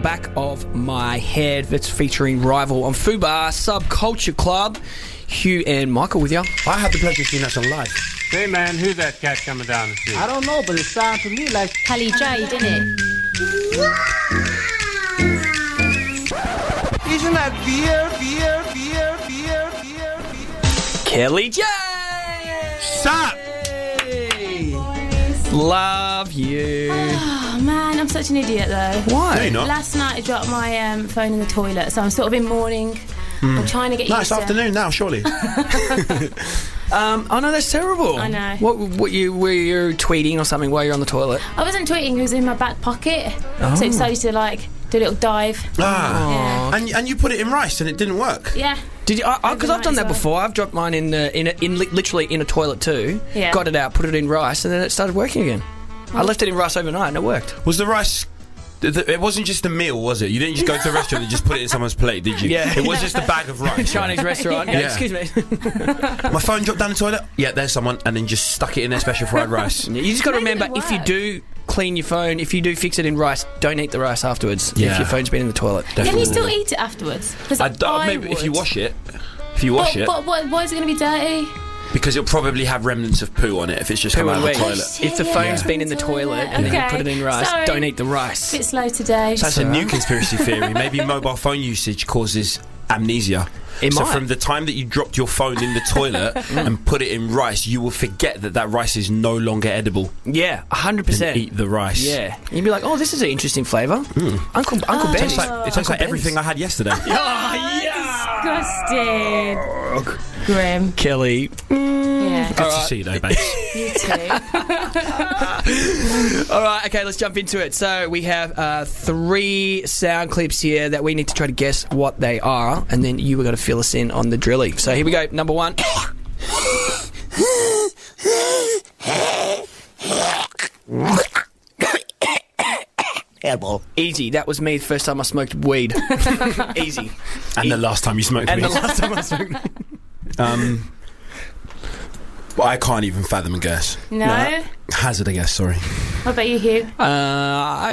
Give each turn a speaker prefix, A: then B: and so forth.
A: back of my head that's featuring Rival on Fubar Subculture Club. Hugh and Michael with you.
B: I had the pleasure of seeing that song live.
C: Hey man, who's that cat coming down the street?
D: I don't know, but it sounds to me like
E: Kelly J, didn't it?
D: isn't that beer?
A: Kelly J!
B: Sup?
A: Love you.
E: Oh man, I'm such an idiot though.
A: Why?
B: No, you're not.
E: Last night I dropped my phone in the toilet, so I'm sort of in mourning. I'm trying to get
B: No,
E: used
B: it's
E: to
B: afternoon now, surely.
A: Oh no, that's terrible.
E: I know.
A: What were you tweeting or something while you're on the toilet?
E: I wasn't tweeting, it was in my back pocket. So it decided to do a little dive.
B: Ah.
E: Yeah.
B: And you put it in rice and it didn't work.
E: Yeah.
A: Did you? Because I've done that
E: Overnight as well.
A: before. I've dropped mine literally in a toilet too.
E: Yeah.
A: Got it out, put it in rice, and then it started working again. I left it in rice overnight and it worked.
B: Was the rice... It wasn't just a meal, was it? You didn't just go to a restaurant and just put it in someone's plate, did you?
A: Yeah.
B: It was just a bag of rice.
A: Chinese restaurant. Yeah.
B: Yeah.
A: Excuse me.
B: My phone dropped down the toilet. Yeah, there's someone. And then just stuck it in their special fried rice.
A: You just got to
E: Maybe
A: remember,
E: it'll
A: if you
E: work.
A: do clean your phone, if you do fix it in rice, don't eat the rice afterwards.
B: Yeah.
A: If your phone's been in the toilet.
E: Can you still eat it afterwards? 'Cause
B: Maybe if you
E: would.
B: wash it. If you wash it.
E: But why is it going to be dirty?
B: Because it'll probably have remnants of poo on it if it's just come out of the
A: Wait,
B: toilet.
A: if the phone's been in the toilet and then you
E: Okay.
A: put it in rice,
E: Sorry.
A: don't eat the rice.
E: Bit slow today.
B: So that's a new conspiracy theory. Maybe mobile phone usage causes amnesia.
A: It
B: So
A: might.
B: from the time that you dropped your phone in the toilet and put it in rice, you will forget that rice is no longer edible.
A: Yeah, 100%.
B: And eat the rice.
A: Yeah. You'd be like, oh, this is an interesting flavour. Uncle
B: It
A: Ben's.
B: tastes like everything I had yesterday.
E: Disgusting. Grim.
A: Kelly.
E: Yeah.
B: Good to see you though, babes.
E: You too.
A: All right, okay, let's jump into it. So we have 3 sound clips here that we need to try to guess what they are, and then you were going to fill us in on the drilly. So here we go. Number 1. Easy. That was me the first time I smoked weed. Easy.
B: And the last time you smoked
A: And
B: weed.
A: the last time I smoked
B: Well, I can't even fathom a guess.
E: No?
B: Hazard a guess, sorry.
E: What about you, Hugh?